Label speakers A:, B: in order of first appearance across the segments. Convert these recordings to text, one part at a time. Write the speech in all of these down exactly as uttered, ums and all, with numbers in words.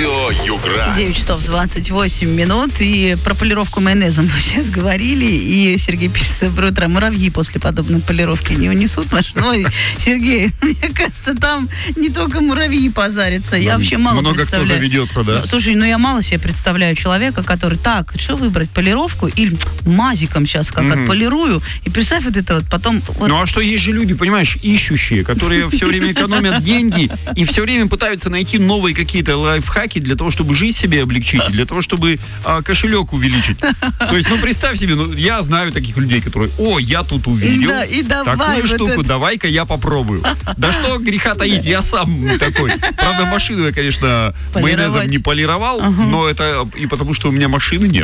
A: Радио Югра.
B: девять часов двадцать восемь минут. И про полировку майонезом мы сейчас говорили. И Сергей пишет: доброе утро. Муравьи после подобной полировки не унесут машину. Ой, Сергей, мне кажется, там не только муравьи позарятся. Я вообще мало
C: Много
B: представляю.
C: кто заведется, да?
B: Ну, слушай, ну я мало себе представляю человека, который так, что выбрать, полировку или мазиком сейчас как
C: Мгм.
B: отполирую. И представь вот это вот потом... вот-
C: Ну а что, есть же люди, понимаешь, ищущие, которые все время экономят деньги и все время пытаются найти новые какие-то лайфхаки для того, чтобы жизнь себе облегчить, для того, чтобы а, кошелек увеличить. То есть, ну представь себе, ну, я знаю таких людей, которые: о, я тут увидел
B: Да, и давай
C: такую
B: вот
C: штуку,
B: это.
C: давай-ка я попробую. Да что греха таить, я сам такой. Правда, машину я, конечно,
B: Полировать.
C: майонезом не полировал, но это и потому, что у меня машины нет.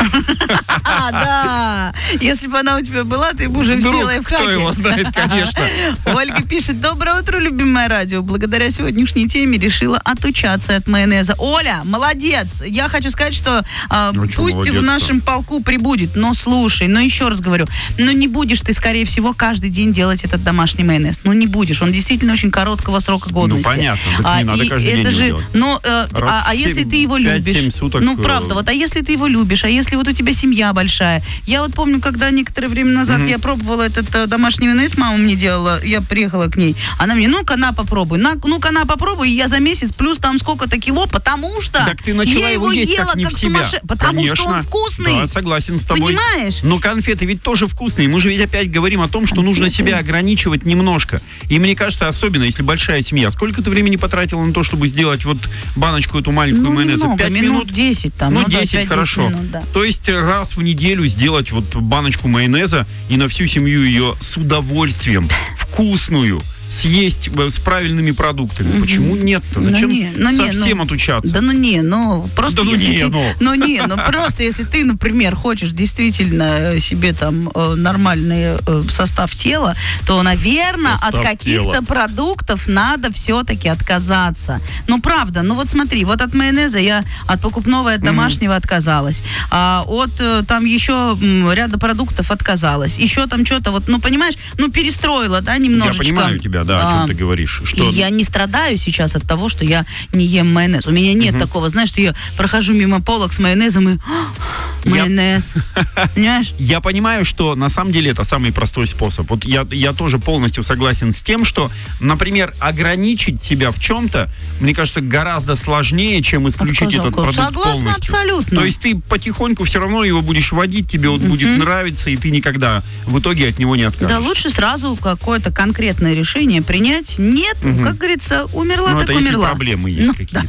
B: А, да. Если бы она у тебя была, ты бы уже все
C: Вдруг,
B: лайфхаки.
C: кто его знает, конечно.
B: Ольга пишет: доброе утро, любимое радио. Благодаря сегодняшней теме решила отучаться от майонеза. Оля, молодец. Я хочу сказать, что а,
C: Ну, чё
B: пусть в
C: молодец-то?
B: нашем полку прибудет, но слушай, ну еще раз говорю, ну не будешь ты, скорее всего, каждый день делать этот домашний майонез. Ну не будешь. Он действительно очень короткого срока годности.
C: Ну, понятно, так не надо
B: и
C: каждый день
B: это
C: его
B: же,
C: делать.
B: ну, э,
C: Раз
B: а, а
C: в
B: если
C: семь,
B: ты его
C: пять-семь
B: любишь?
C: суток,
B: ну,
C: э,
B: правда, вот, а если ты его любишь, а если вот у тебя семья большая? Я вот помню, когда некоторое время назад
C: Мгм.
B: я пробовала этот э, домашний майонез, мама мне делала, я приехала к ней, она мне: ну-ка, на, попробуй, на, ну-ка, на, попробуй, и я за месяц плюс там сколько-то кило, потому что
C: Так ты начала
B: я
C: его есть
B: ела
C: как не в себя.
B: сумасшедшая, потому
C: Конечно.
B: что он вкусный.
C: Да, согласен с тобой.
B: Понимаешь?
C: Но конфеты ведь тоже вкусные. Мы же ведь опять говорим о том, что нужно себя ограничивать немножко. И мне кажется, особенно если большая семья. Сколько ты времени потратила на то, чтобы сделать вот баночку эту маленькую
B: Ну,
C: майонеза?
B: немного,
C: Пять
B: минут
C: минут?
B: десять там.
C: Ну,
B: да,
C: десять,
B: пять-десять
C: хорошо.
B: минут, да.
C: То есть раз в неделю сделать вот баночку майонеза и на всю семью ее с удовольствием, вкусную, съесть э, с правильными продуктами.
B: Мгм.
C: Почему нет-то?
B: Ну,
C: Зачем
B: не, ну, не,
C: совсем
B: ну,
C: отучаться?
B: Да ну не, ну просто
C: Да ну
B: если
C: не,
B: ты,
C: ну.
B: ну не, ну просто если ты, например, хочешь действительно э, себе там э, нормальный э, состав тела, то, наверное, от
C: Состав
B: каких-то
C: тела.
B: продуктов надо все-таки отказаться. Ну правда, ну вот смотри, вот от майонеза я от покупного и от домашнего отказалась, а от э, там еще м, ряда продуктов отказалась, еще там что-то вот, ну понимаешь, ну перестроила, да, немножечко.
C: Я понимаю тебя, да, о
B: А,
C: чем ты говоришь. Что...
B: И я не страдаю сейчас от того, что я не ем майонез. У меня нет такого, знаешь, что я прохожу мимо полок с майонезом и «А,
C: Я-
B: майонез. Понимаешь?
C: Я понимаю, что на самом деле это самый простой способ. Вот я, я тоже полностью согласен с тем, что, например, ограничить себя в чем-то, мне кажется, гораздо сложнее, чем исключить этот продукт
B: Согласна
C: полностью.
B: абсолютно.
C: То есть ты потихоньку все равно его будешь водить, тебе вот будет нравиться, и ты никогда в итоге от него не откажешься.
B: Да лучше сразу какое-то конкретное решение принять. Нет, как говорится, умерла
C: Ну,
B: так
C: это если
B: умерла.
C: проблемы есть
B: Ну,
C: какие-то.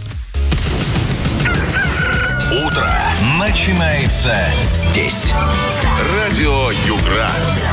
A: Утро начинается здесь. Радио Югра.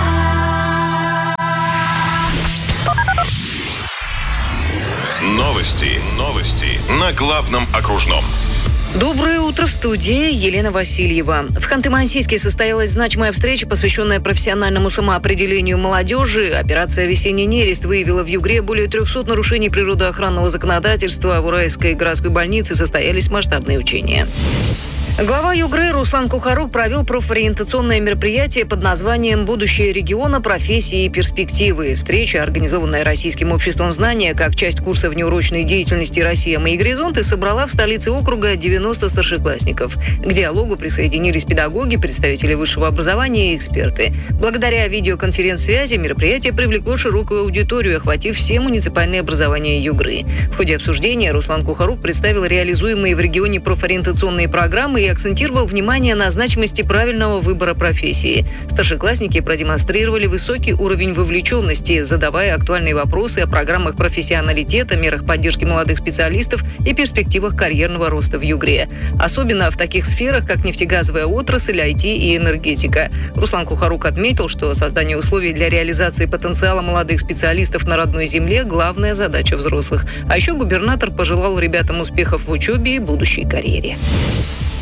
A: Новости. Новости. На главном окружном.
D: Доброе утро, в студии Елена Васильева. В Ханты-Мансийске состоялась значимая встреча, посвященная профессиональному самоопределению молодежи. Операция «Весенний нерест» выявила в Югре более трехсот нарушений природоохранного законодательства. В Уральской городской больнице состоялись масштабные учения. Глава Югры Руслан Кухарук провел профориентационное мероприятие под названием «Будущее региона. Профессии и перспективы». Встреча, организованная Российским обществом знания как часть курса внеурочной деятельности «Россия. Мои горизонты», собрала в столице округа девяносто старшеклассников. К диалогу присоединились педагоги, представители высшего образования и эксперты. Благодаря видеоконференц-связи мероприятие привлекло широкую аудиторию, охватив все муниципальные образования Югры. В ходе обсуждения Руслан Кухарук представил реализуемые в регионе профориентационные программы и акцентировал внимание на значимости правильного выбора профессии. Старшеклассники продемонстрировали высокий уровень вовлеченности, задавая актуальные вопросы о программах профессионалитета, мерах поддержки молодых специалистов и перспективах карьерного роста в Югре. Особенно в таких сферах, как нефтегазовая отрасль, ай ти и энергетика. Руслан Кухарук отметил, что создание условий для реализации потенциала молодых специалистов на родной земле – главная задача взрослых. А еще губернатор пожелал ребятам успехов в учебе и будущей карьере.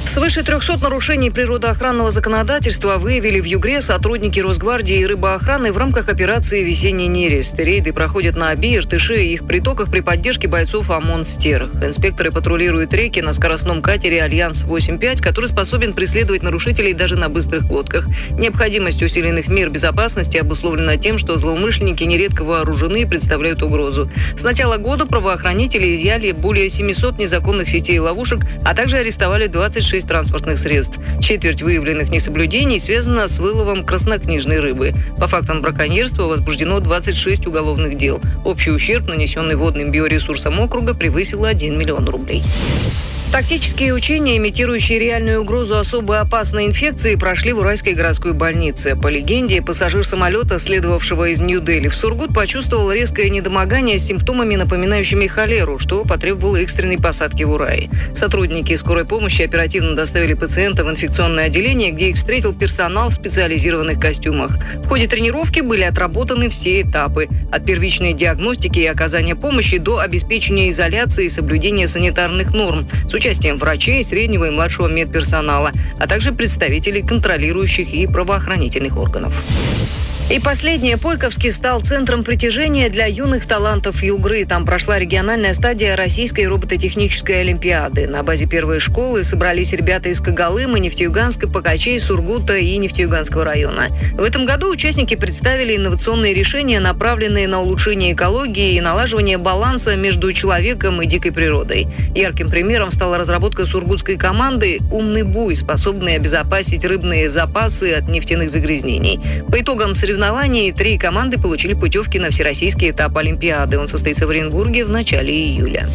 D: Свыше трехсот нарушений природоохранного законодательства выявили в Югре сотрудники Росгвардии и рыбоохраны в рамках операции «Весенний нерест». Рейды проходят на Оби, Иртыше и их притоках при поддержке бойцов ОМОН «Стерх». Инспекторы патрулируют реки на скоростном катере «Альянс восемь пять», который способен преследовать нарушителей даже на быстрых лодках. Необходимость усиленных мер безопасности обусловлена тем, что злоумышленники нередко вооружены и представляют угрозу. С начала года правоохранители изъяли более семисот незаконных сетей и ловушек, а также арестовали двадцать шесть транспортных средств. Четверть выявленных несоблюдений связана с выловом краснокнижной рыбы. По фактам браконьерства возбуждено двадцать шесть уголовных дел. Общий ущерб, нанесенный водным биоресурсам округа, превысил один миллион рублей. Тактические учения, имитирующие реальную угрозу особо опасной инфекции, прошли в Уральской городской больнице. По легенде, пассажир самолета, следовавшего из Нью-Дели в Сургут, почувствовал резкое недомогание с симптомами, напоминающими холеру, что потребовало экстренной посадки в Урае. Сотрудники скорой помощи оперативно доставили пациента в инфекционное отделение, где их встретил персонал в специализированных костюмах. В ходе тренировки были отработаны все этапы – от первичной диагностики и оказания помощи до обеспечения изоляции и соблюдения санитарных норм с участием врачей, среднего и младшего медперсонала, а также представителей контролирующих и правоохранительных органов. И последнее. Пойковский стал центром притяжения для юных талантов Югры. Там прошла региональная стадия Российской робототехнической олимпиады. На базе первой школы собрались ребята из Когалыма, Нефтеюганска, Покачей, Сургута и Нефтеюганского района. В этом году участники представили инновационные решения, направленные на улучшение экологии и налаживание баланса между человеком и дикой природой. Ярким примером стала разработка сургутской команды «Умный буй», способный обезопасить рыбные запасы от нефтяных загрязнений. По итогам соревнований три команды получили путевки на всероссийский этап Олимпиады. Он состоится в Оренбурге в начале июля.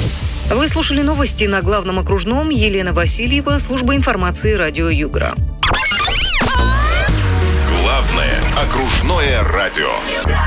D: Вы слушали новости на Главном окружном. Елена Васильева, служба информации радио Югра.
A: Главное окружное радио.